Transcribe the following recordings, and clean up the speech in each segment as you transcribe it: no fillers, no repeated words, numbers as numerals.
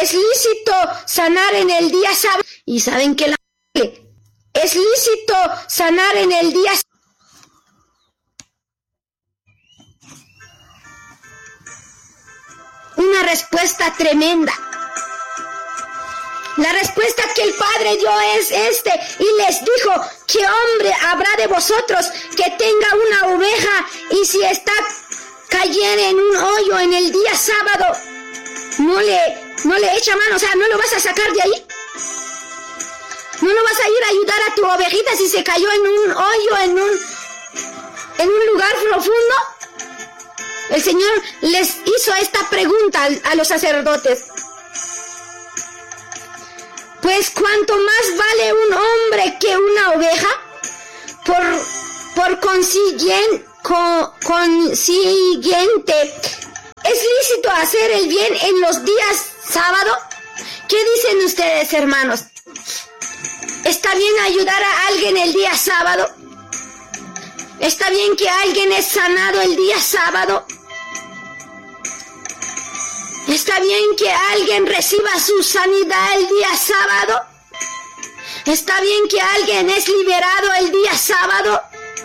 es lícito sanar en el día sábado. Y saben que es lícito sanar en el día sábado. Una respuesta tremenda. La respuesta que el Padre dio es y les dijo: ¿qué hombre habrá de vosotros que tenga una oveja y si está cayendo en un hoyo en el día sábado, no le echa mano? O sea, ¿no lo vas a sacar de ahí? ¿No lo vas a ir a ayudar a tu ovejita si se cayó en un hoyo, en un lugar profundo? El Señor les hizo esta pregunta a los sacerdotes. Pues cuánto más vale un hombre que una oveja, por consiguiente, ¿es lícito hacer el bien en los días sábado? ¿Qué dicen ustedes, hermanos? ¿Está bien ayudar a alguien el día sábado? ¿Está bien que alguien es sanado el día sábado? ¿Está bien que alguien reciba su sanidad el día sábado? ¿Está bien que alguien es liberado el día sábado?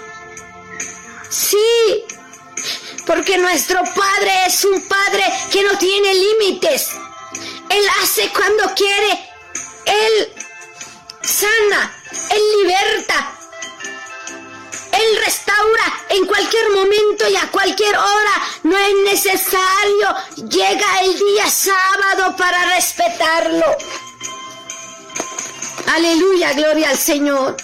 Sí, porque nuestro Padre es un Padre que no tiene límites. Él hace cuando quiere. Él sana, Él liberta. Él restaura en cualquier momento y a cualquier hora. No es necesario. Llega el día sábado para respetarlo. Aleluya, gloria al Señor.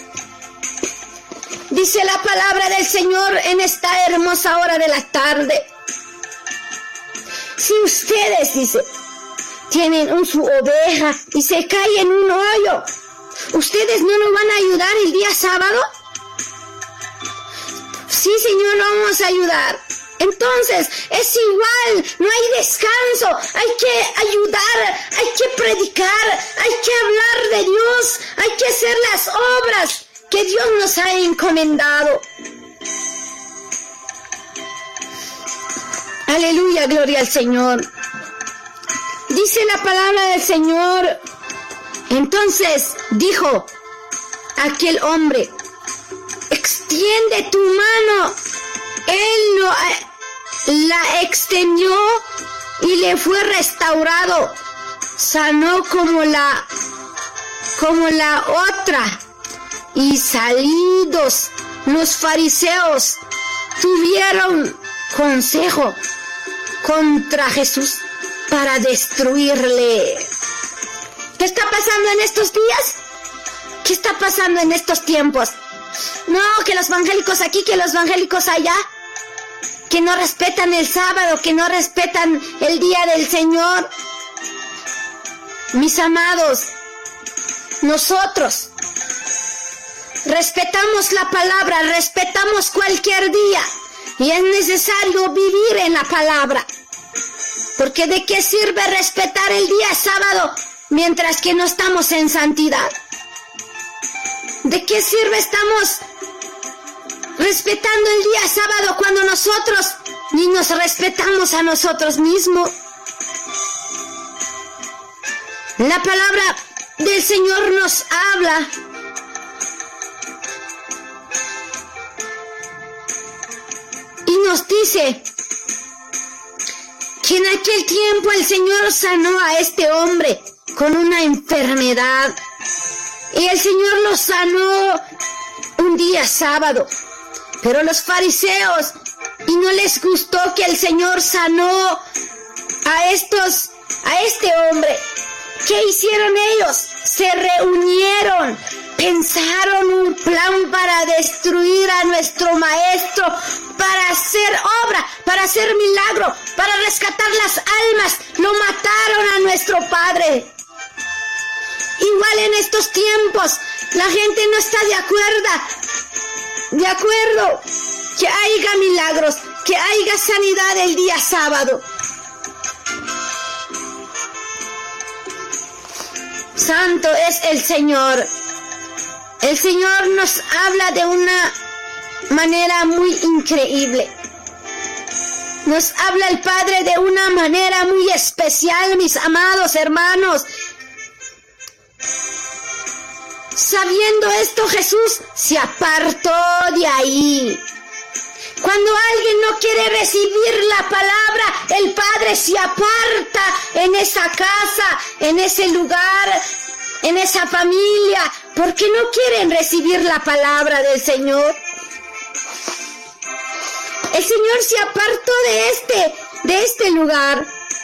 Dice la palabra del Señor en esta hermosa hora de la tarde. Si ustedes, dice, tienen su oveja y se cae en un hoyo, ¿ustedes no nos van a ayudar el día sábado? Sí, Señor, lo vamos a ayudar. Entonces, es igual, no hay descanso, hay que ayudar, hay que predicar, hay que hablar de Dios, hay que hacer las obras que Dios nos ha encomendado. Aleluya, gloria al Señor. Dice la palabra del Señor. Entonces dijo aquel hombre: extiende tu mano. Él la extendió y le fue restaurado. Sanó como la otra. Y salidos los fariseos tuvieron consejo contra Jesús para destruirle. ¿Qué está pasando en estos días? ¿Qué está pasando en estos tiempos? No, que los evangélicos aquí, que los evangélicos allá, que no respetan el sábado, que no respetan el día del Señor. Mis amados, nosotros respetamos la palabra, respetamos cualquier día, y es necesario vivir en la palabra. Porque ¿de qué sirve respetar el día sábado mientras que no estamos en santidad? ¿De qué sirve estamos respetando el día sábado cuando nosotros ni nos respetamos a nosotros mismos? La palabra del Señor nos habla y nos dice que en aquel tiempo el Señor sanó a este hombre con una enfermedad. Y el Señor lo sanó un día sábado. Pero los fariseos, y no les gustó que el Señor sanó a este hombre. ¿Qué hicieron ellos? Se reunieron, pensaron un plan para destruir a nuestro maestro, para hacer obra, para hacer milagro, para rescatar las almas. Lo mataron a nuestro Padre. Igual en estos tiempos, la gente no está de acuerdo que haya milagros, que haya sanidad el día sábado. Santo es el Señor. El Señor nos habla de una manera muy increíble. Nos habla el Padre de una manera muy especial, mis amados hermanos. Sabiendo esto, Jesús se apartó de ahí. Cuando alguien no quiere recibir la palabra, el Padre se aparta en esa casa, en ese lugar, en esa familia, porque no quieren recibir la palabra del Señor. El Señor se apartó de este lugar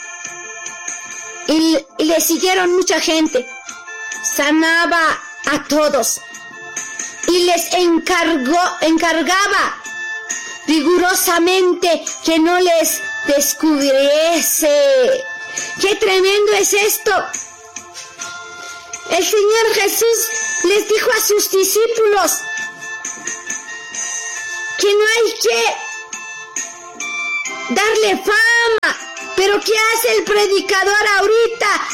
y le siguieron mucha gente. Sanaba a todos y les encargaba rigurosamente que no les descubriese. ¡Qué tremendo es esto! El Señor Jesús les dijo a sus discípulos que no hay que darle fama. Pero ¿qué hace el predicador ahorita?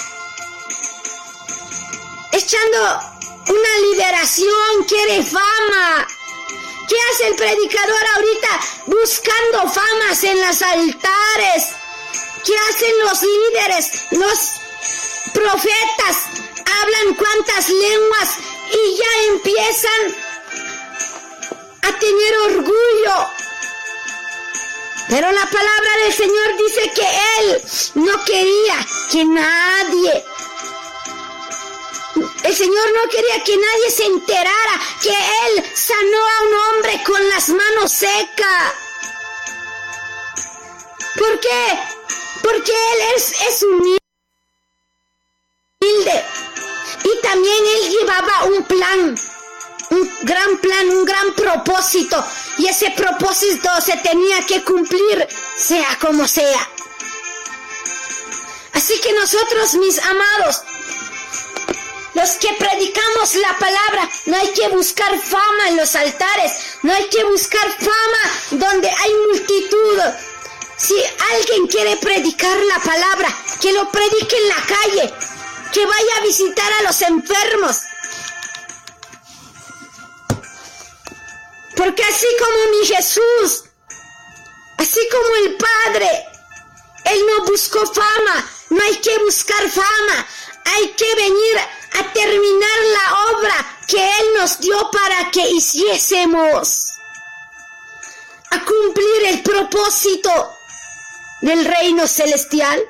Echando una liberación, quiere fama. ¿Qué hace el predicador ahorita? Buscando famas en los altares. ¿Qué hacen los líderes, los profetas? Hablan cuantas lenguas y ya empiezan a tener orgullo. Pero la palabra del Señor dice que Él no quería que nadie... El Señor no quería que nadie se enterara que Él sanó a un hombre con las manos secas. ¿Por qué? Porque Él es humilde. Y también Él llevaba un plan, un gran propósito. Y ese propósito se tenía que cumplir, sea como sea. Así que nosotros, mis amados, los que predicamos la palabra, no hay que buscar fama en los altares, no hay que buscar fama donde hay multitud. Si alguien quiere predicar la palabra, que lo predique en la calle, que vaya a visitar a los enfermos. Porque así como mi Jesús, así como el Padre, Él no buscó fama, no hay que buscar fama, hay que venir a terminar la obra que Él nos dio para que hiciésemos, a cumplir el propósito del reino celestial.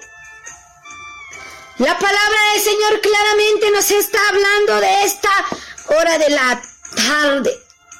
La palabra del Señor claramente nos está hablando de esta hora de la tarde.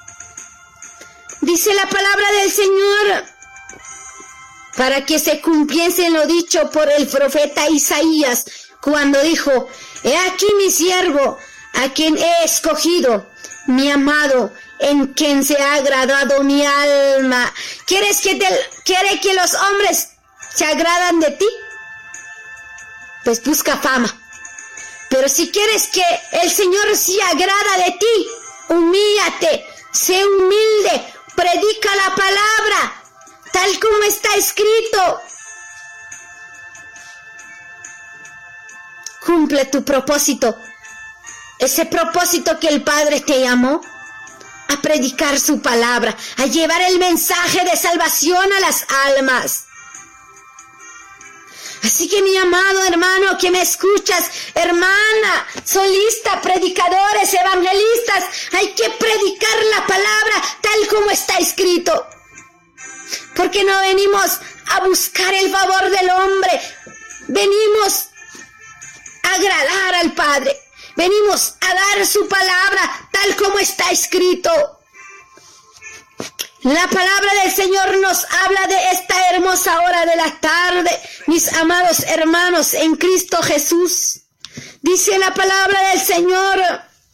Dice la palabra del Señor, para que se cumpliese lo dicho por el profeta Isaías, cuando dijo: he aquí mi siervo, a quien he escogido, mi amado, en quien se ha agradado mi alma. ¿Quiere que los hombres se agradan de ti? Pues busca fama. Pero si quieres que el Señor se agrada de ti, humíllate, sé humilde, predica la palabra, tal como está escrito. Cumple tu propósito, ese propósito que el Padre te llamó, a predicar su palabra, a llevar el mensaje de salvación a las almas. Así que mi amado hermano que me escuchas, hermana, solista, predicadores, evangelistas, hay que predicar la palabra tal como está escrito. Porque no venimos a buscar el favor del hombre, venimos a agradar al Padre, venimos a dar su palabra tal como está escrito. La palabra del Señor nos habla de esta hermosa hora de la tarde, mis amados hermanos en Cristo Jesús. Dice la palabra del Señor,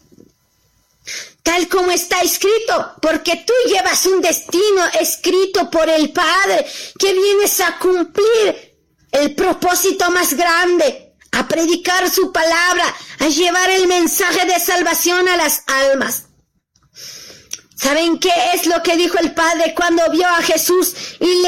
tal como está escrito, porque tú llevas un destino escrito por el Padre, que vienes a cumplir el propósito más grande, a predicar su palabra, a llevar el mensaje de salvación a las almas. ¿Saben qué es lo que dijo el Padre cuando vio a Jesús y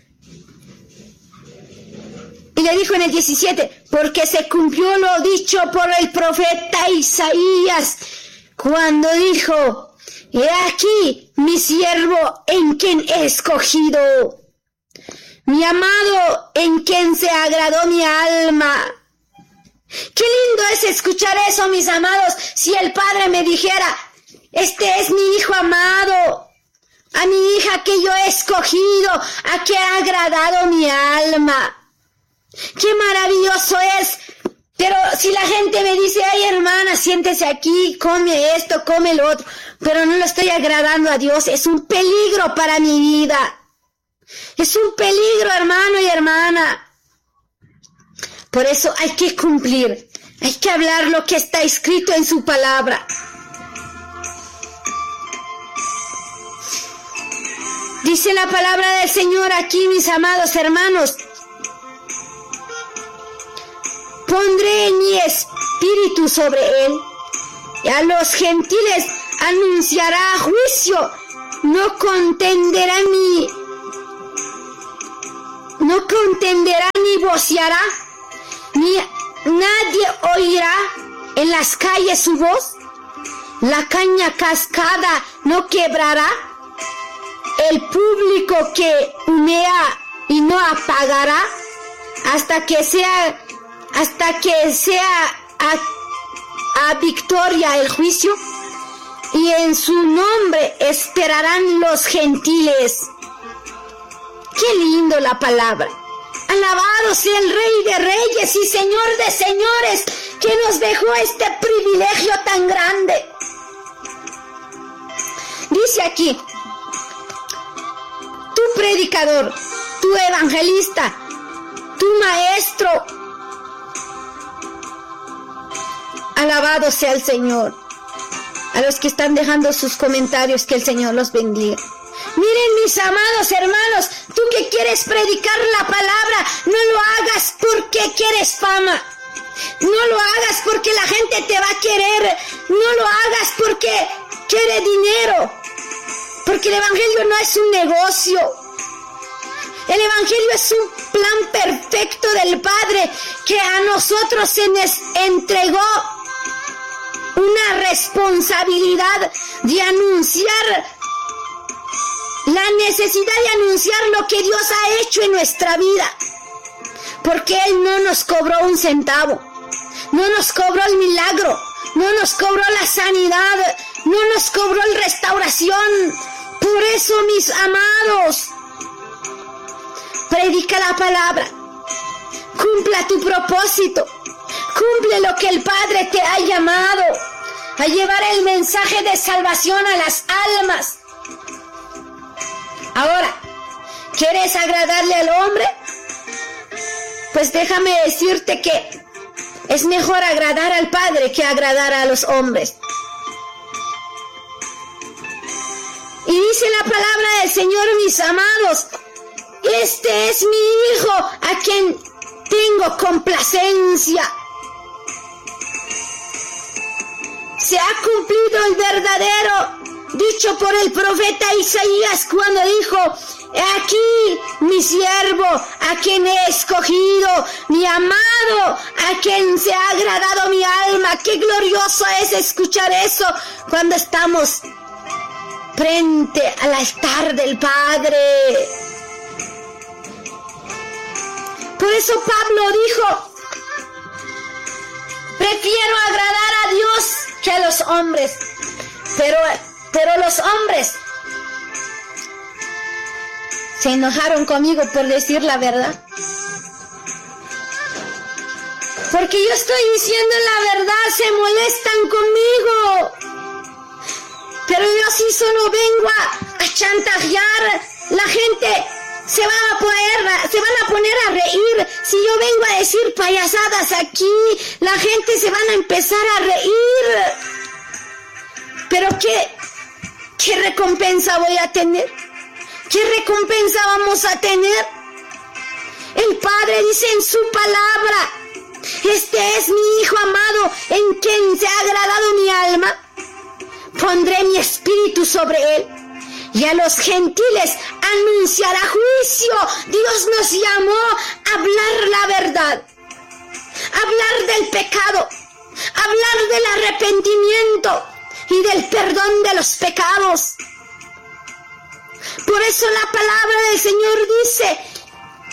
le dijo en el 17? Porque se cumplió lo dicho por el profeta Isaías, cuando dijo: he aquí mi siervo en quien he escogido, mi amado en quien se agradó mi alma. Qué lindo es escuchar eso, mis amados, si el Padre me dijera, este es mi hijo amado, a mi hija que yo he escogido, a que ha agradado mi alma. Qué maravilloso es. Pero si la gente me dice, ay hermana, siéntese aquí, come esto, come lo otro, pero no lo estoy agradando a Dios, es un peligro para mi vida. Es un peligro, hermano y hermana. Por eso hay que cumplir, hay que hablar lo que está escrito en su palabra. Dice la palabra del Señor aquí, mis amados hermanos. Pondré mi espíritu sobre él, y a los gentiles anunciará juicio, no contenderá ni voceará, ni nadie oirá en las calles su voz, la caña cascada no quebrará, el público que humea y no apagará, hasta que sea a victoria el juicio, y en su nombre esperarán los gentiles. Qué lindo la palabra. Alabado sea el Rey de Reyes y Señor de Señores, que nos dejó este privilegio tan grande. Dice aquí, tu predicador, tu evangelista, tu maestro, alabado sea el Señor. A los que están dejando sus comentarios, que el Señor los bendiga. Miren, mis amados hermanos, tú que quieres predicar la palabra, no lo hagas porque quieres fama. No lo hagas porque la gente te va a querer. No lo hagas porque quiere dinero. Porque el evangelio no es un negocio. El evangelio es un plan perfecto del Padre que a nosotros se nos entregó una responsabilidad de anunciar la necesidad de anunciar lo que Dios ha hecho en nuestra vida. Porque Él no nos cobró un centavo, no nos cobró el milagro, no nos cobró la sanidad, no nos cobró la restauración. Por eso, mis amados, predica la palabra, cumpla tu propósito, cumple lo que el Padre te ha llamado, a llevar el mensaje de salvación a las almas. Ahora, ¿quieres agradarle al hombre? Pues déjame decirte que es mejor agradar al Padre que agradar a los hombres. Y dice la palabra del Señor, mis amados, este es mi Hijo a quien tengo complacencia. Se ha cumplido el verdadero dicho por el profeta Isaías cuando dijo, he aquí mi siervo, a quien he escogido, mi amado, a quien se ha agradado mi alma. Qué glorioso es escuchar eso cuando estamos frente al altar del Padre. Por eso Pablo dijo, prefiero agradar a Dios que a los hombres. Pero los hombres se enojaron conmigo por decir la verdad. Porque yo estoy diciendo la verdad, se molestan conmigo. Pero yo sí solo vengo a chantajear. La gente se van a poner a reír. Si yo vengo a decir payasadas aquí, la gente se van a empezar a reír. Pero ¿qué recompensa voy a tener? ¿Qué recompensa vamos a tener? El Padre dice en su palabra, este es mi Hijo amado en quien se ha agradado mi alma. Pondré mi espíritu sobre él y a los gentiles anunciará juicio. Dios nos llamó a hablar la verdad, hablar del pecado, hablar del arrepentimiento y del perdón de los pecados. Por eso la palabra del Señor dice,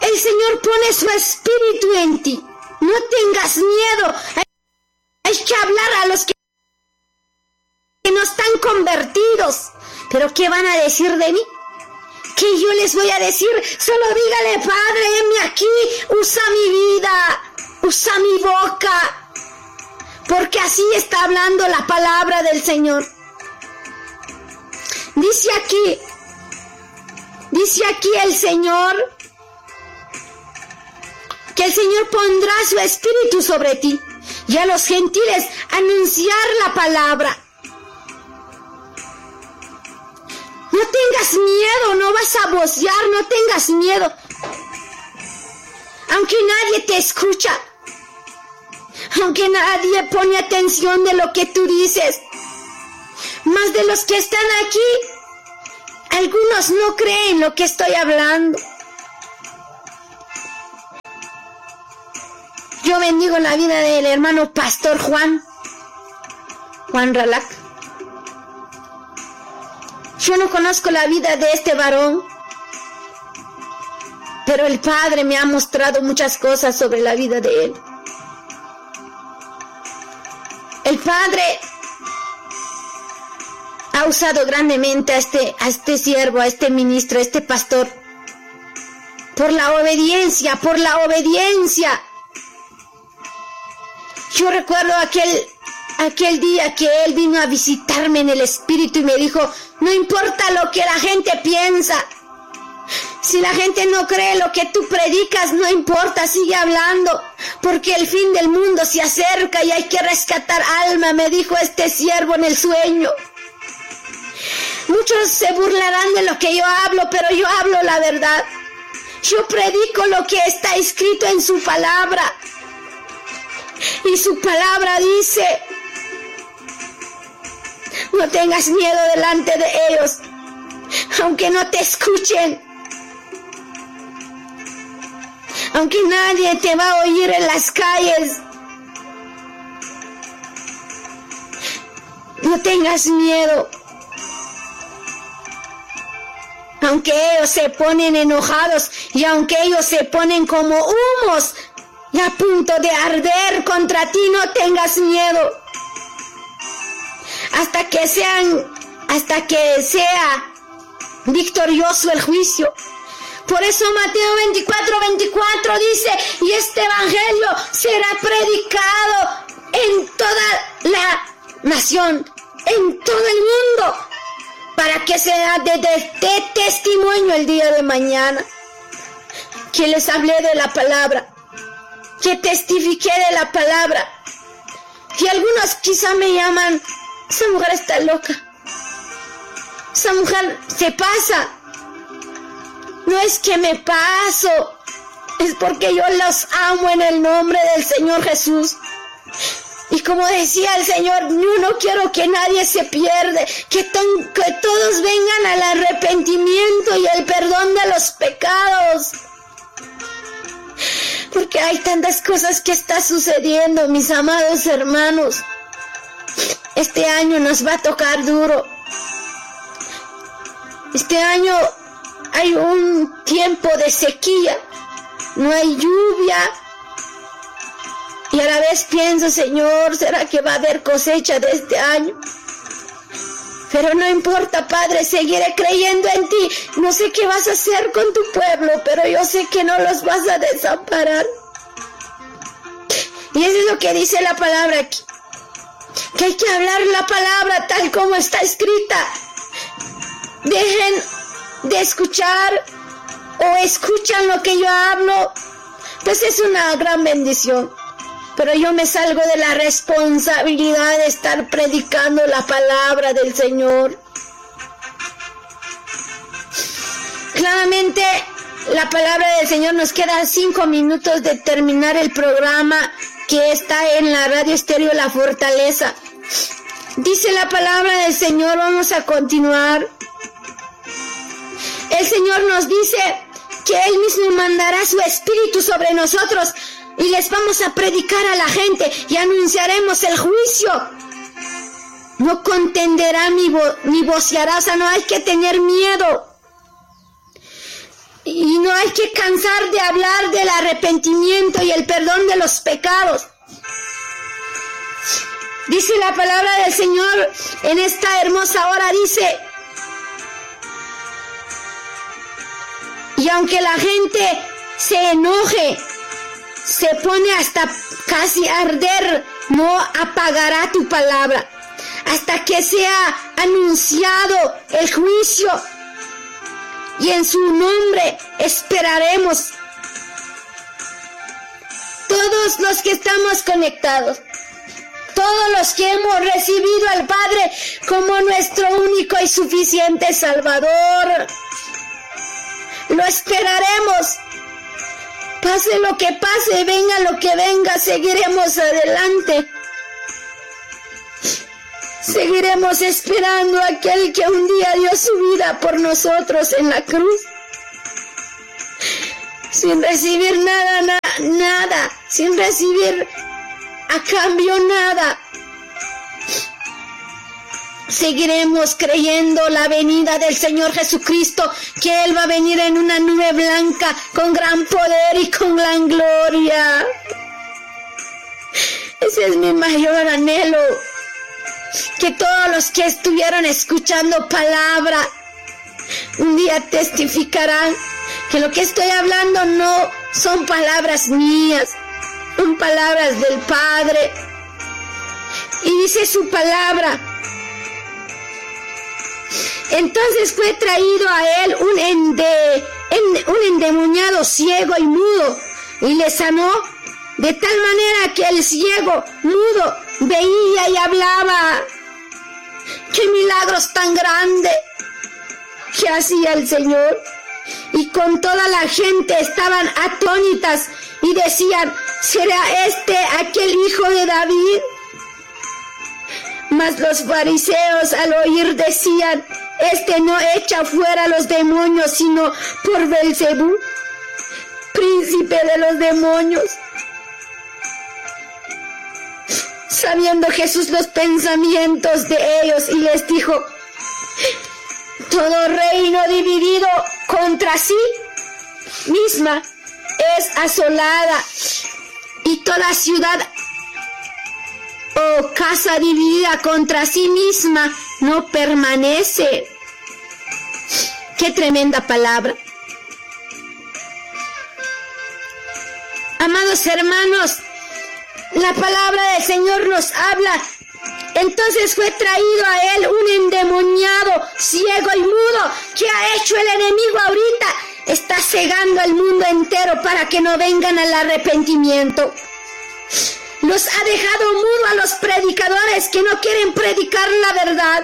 El Señor pone su espíritu en ti. No tengas miedo. Hay que hablar a los que no están convertidos. ¿Pero qué van a decir de mí? ¿Qué yo les voy a decir? Solo dígale, Padre, heme aquí, usa mi vida, usa mi boca. Porque así está hablando la palabra del Señor. Dice aquí el Señor, que el Señor pondrá su espíritu sobre ti y a los gentiles anunciar la palabra. No tengas miedo, no vas a vocear, no tengas miedo. Aunque nadie te escucha, aunque nadie pone atención de lo que tú dices. Más de los que están aquí, algunos no creen lo que estoy hablando. Yo bendigo la vida del hermano pastor Juan Ralac. Yo no conozco la vida de este varón, pero el Padre me ha mostrado muchas cosas sobre la vida de él. El Padre ha usado grandemente a este siervo, a este ministro, a este pastor, por la obediencia. Yo recuerdo aquel día que él vino a visitarme en el espíritu y me dijo, no importa lo que la gente piensa, si la gente no cree lo que tú predicas, no importa, sigue hablando, porque el fin del mundo se acerca y hay que rescatar alma, me dijo este siervo en el sueño. Muchos se burlarán de lo que yo hablo, pero yo hablo la verdad. Yo predico lo que está escrito en su palabra. Y su palabra dice, no tengas miedo delante de ellos, aunque no te escuchen, aunque nadie te va a oír en las calles. No tengas miedo. Aunque ellos se ponen enojados y aunque ellos se ponen como humos y a punto de arder contra ti, no tengas miedo. Hasta que sea victorioso el juicio. Por eso Mateo 24:24 dice, y este evangelio será predicado en toda la nación, en todo el mundo, para que sea de testimonio el día de mañana. Que les hablé de la palabra, que testifiqué de la palabra. Y algunos quizá me llaman, esa mujer está loca, esa mujer se pasa. No es que me paso, es porque yo los amo en el nombre del Señor Jesús. Y como decía el Señor, yo no quiero que nadie se pierda, que todos vengan al arrepentimiento y al perdón de los pecados. Porque hay tantas cosas que está sucediendo, mis amados hermanos. Este año nos va a tocar duro. Este año hay un tiempo de sequía, no hay lluvia. Y a la vez pienso, Señor, ¿será que va a haber cosecha de este año? Pero no importa, Padre, seguiré creyendo en ti. No sé qué vas a hacer con tu pueblo, pero yo sé que no los vas a desamparar. Y eso es lo que dice la palabra aquí. Que hay que hablar la palabra tal como está escrita. Dejen de escuchar o escuchan lo que yo hablo, pues es una gran bendición. Pero yo me salgo de la responsabilidad de estar predicando la palabra del Señor. Claramente, la palabra del Señor, nos quedan 5 minutos de terminar el programa que está en la radio estéreo La Fortaleza. Dice la palabra del Señor, vamos a continuar. El Señor nos dice que Él mismo mandará su espíritu sobre nosotros y les vamos a predicar a la gente y anunciaremos el juicio. No contenderá ni voceará, o sea, no hay que tener miedo. Y no hay que cansar de hablar del arrepentimiento y el perdón de los pecados. Dice la palabra del Señor en esta hermosa hora, dice: y aunque la gente se enoje, se pone hasta casi a arder, no apagará tu palabra hasta que sea anunciado el juicio, y en su nombre esperaremos. Todos los que estamos conectados, todos los que hemos recibido al Padre como nuestro único y suficiente Salvador, lo esperaremos. Pase lo que pase, venga lo que venga, seguiremos adelante. Seguiremos esperando a aquel que un día dio su vida por nosotros en la cruz, sin recibir nada, sin recibir a cambio nada. Seguiremos creyendo la venida del Señor Jesucristo, que Él va a venir en una nube blanca con gran poder y con gran gloria. Ese es mi mayor anhelo, que todos los que estuvieron escuchando palabra un día testificarán que lo que estoy hablando no son palabras mías, son palabras del Padre. Y dice su palabra: entonces fue traído a él un endemoniado ciego y mudo, y le sanó de tal manera que el ciego mudo veía y hablaba. ¡Qué milagros tan grandes que hacía el Señor! Y con toda la gente estaban atónitas y decían: ¿será este aquel hijo de David? Mas los fariseos al oír decían: este no echa fuera los demonios, sino por Belzebú, príncipe de los demonios. Sabiendo Jesús los pensamientos de ellos, y les dijo: todo reino dividido contra sí misma es asolada, y toda ciudad o casa dividida contra sí misma no permanece. ¡Qué tremenda palabra! Amados hermanos, la palabra del Señor nos habla. Entonces fue traído a él un endemoniado, ciego y mudo. ¿Qué ha hecho el enemigo ahorita? Está cegando al mundo entero para que no vengan al arrepentimiento. Los ha dejado mudo a los predicadores que no quieren predicar la verdad.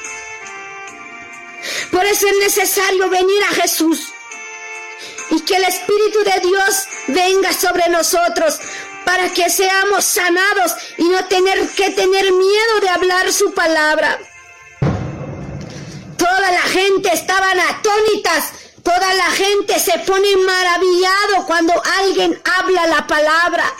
Por eso es necesario venir a Jesús y que el Espíritu de Dios venga sobre nosotros para que seamos sanados y no tener que tener miedo de hablar su palabra. Toda la gente estaban atónitas, toda la gente se pone maravillado cuando alguien habla la palabra.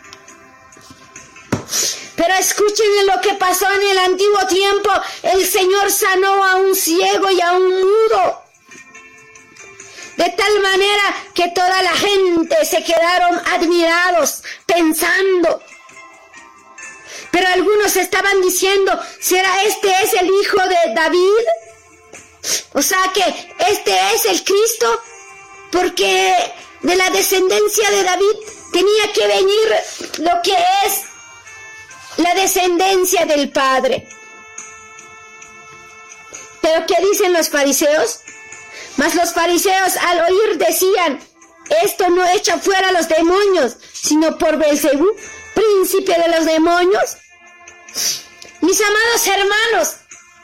Pero escuchen lo que pasó en el antiguo tiempo. El Señor sanó a un ciego y a un mudo, de tal manera que toda la gente se quedaron admirados, pensando. Pero algunos estaban diciendo: ¿será este es el hijo de David? O sea que este es el Cristo, porque de la descendencia de David tenía que venir lo que es la descendencia del Padre. ¿Pero qué dicen los fariseos? Mas los fariseos al oír decían: esto no echa fuera los demonios, sino por Belzebú, príncipe de los demonios. Mis amados hermanos,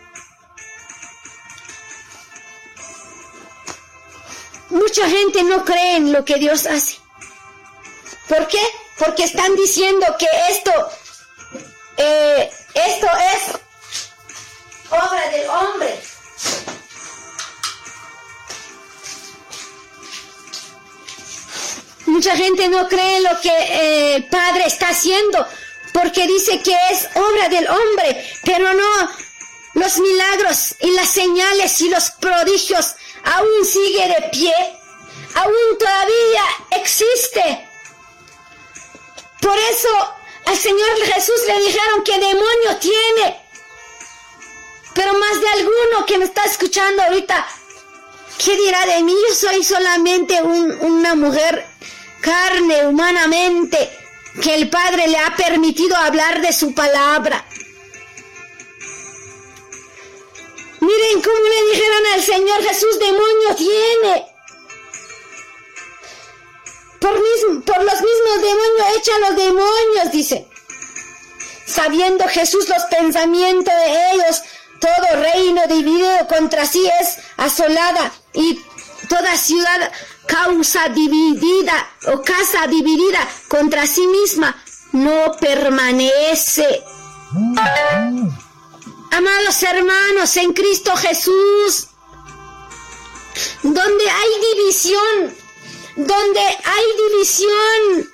mucha gente no cree en lo que Dios hace. ¿Por qué? Porque están diciendo que esto es obra del hombre. Mucha gente no cree en lo que el Padre está haciendo, porque dice que es obra del hombre, pero no, los milagros y las señales y los prodigios aún sigue de pie. aún todavía existe. Por eso al Señor Jesús le dijeron que demonio tiene. Pero más de alguno que me está escuchando ahorita, ¿qué dirá de mí? Yo soy solamente una mujer, carne, humanamente, que el Padre le ha permitido hablar de su palabra. Miren cómo le dijeron al Señor Jesús, demonio tiene. Por los mismos demonios echan los demonios, dice. Sabiendo Jesús los pensamientos de ellos, todo reino dividido contra sí es asolada, y toda ciudad casa dividida contra sí misma no permanece. Amados hermanos, en Cristo Jesús, donde hay división,